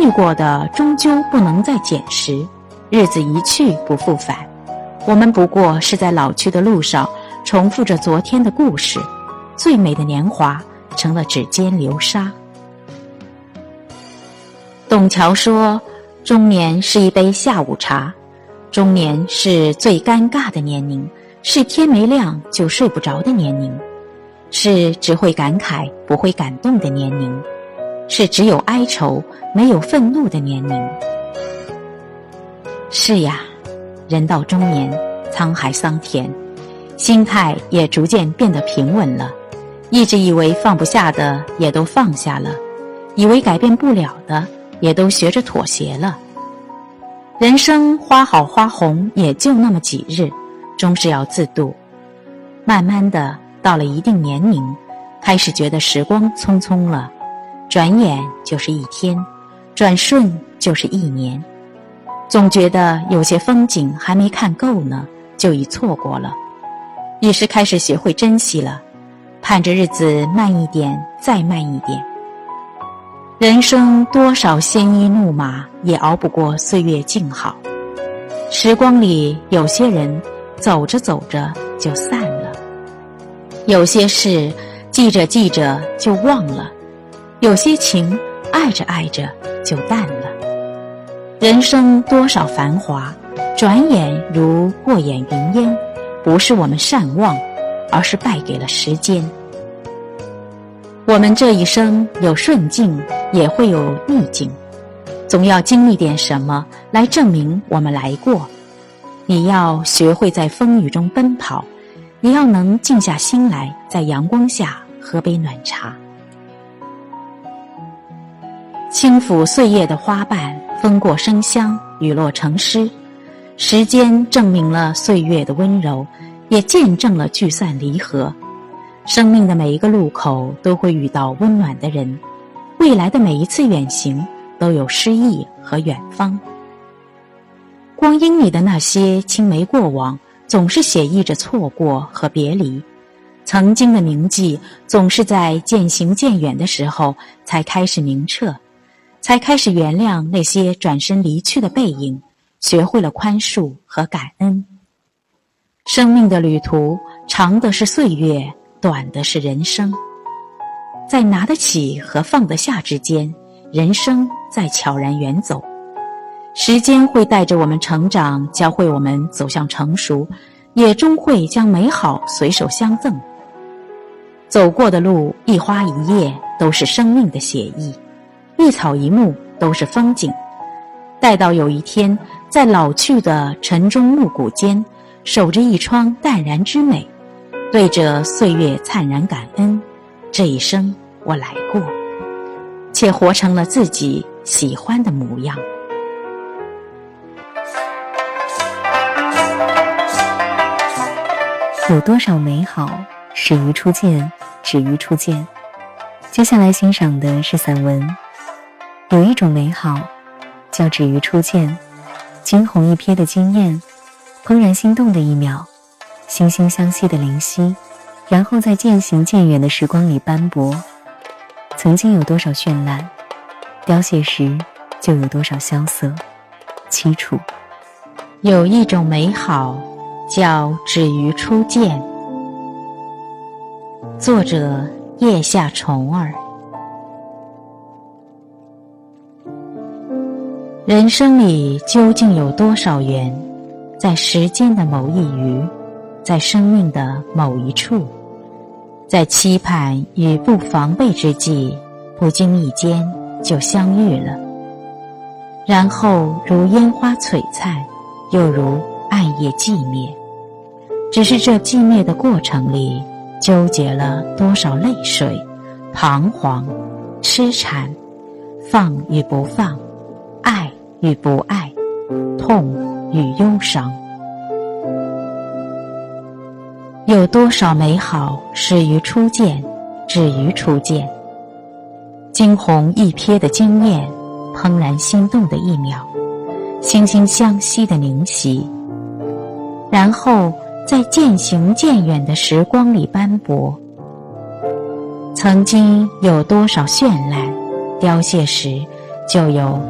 经历过的终究不能再捡拾，日子一去不复返。我们不过是在老去的路上重复着昨天的故事，最美的年华成了指尖流沙。董桥说，中年是一杯下午茶，中年是最尴尬的年龄，是天没亮就睡不着的年龄，是只会感慨不会感动的年龄，是只有哀愁没有愤怒的年龄。是呀，人到中年，沧海桑田，心态也逐渐变得平稳了，一直以为放不下的也都放下了，以为改变不了的也都学着妥协了。人生花好花红也就那么几日，终是要自度。慢慢的到了一定年龄，开始觉得时光匆匆了，转眼就是一天，转瞬就是一年，总觉得有些风景还没看够呢，就已错过了。于是开始学会珍惜了，盼着日子慢一点，再慢一点。人生多少鲜衣怒马，也熬不过岁月静好。时光里有些人走着走着就散了，有些事记着记着就忘了，有些情爱着爱着就淡了。人生多少繁华，转眼如过眼云烟，不是我们善忘，而是败给了时间。我们这一生有顺境，也会有逆境，总要经历点什么来证明我们来过。你要学会在风雨中奔跑，也要能静下心来，在阳光下喝杯暖茶。轻抚岁月的花瓣，风过生香，雨落成诗。时间证明了岁月的温柔，也见证了聚散离合。生命的每一个路口都会遇到温暖的人，未来的每一次远行都有诗意和远方。光阴里的那些青梅过往，总是写意着错过和别离。曾经的铭记，总是在渐行渐远的时候才开始明澈，才开始原谅那些转身离去的背影，学会了宽恕和感恩。生命的旅途，长的是岁月，短的是人生。在拿得起和放得下之间，人生在悄然远走。时间会带着我们成长，教会我们走向成熟，也终会将美好随手相赠。走过的路，一花一叶都是生命的写意，一草一木都是风景。待到有一天，在老去的晨钟暮鼓间，守着一窗淡然之美，对着岁月灿然感恩，这一生我来过，且活成了自己喜欢的模样。 有多少美好始于初见，止于初见。接下来欣赏的是散文。有一种美好叫止于初见，惊鸿一瞥的惊艳，怦然心动的一秒，惺惺相惜的灵犀，然后在渐行渐远的时光里斑驳。曾经有多少绚烂，凋谢时就有多少萧瑟凄楚。 有一种美好叫止于初见。作者叶下虫儿。人生里究竟有多少缘，在时间的某一隅，在生命的某一处，在期盼与不防备之际，不经意间就相遇了，然后如烟花璀璨，又如暗夜寂灭。只是这寂灭的过程里，纠结了多少泪水、彷徨、痴缠，放与不放，爱与不爱，痛与忧伤。有多少美好始于初见，止于初见。惊鸿一瞥的惊艳，怦然心动的一秒，惺惺相惜的灵犀，然后在渐行渐远的时光里斑驳。曾经有多少绚烂，凋谢时就有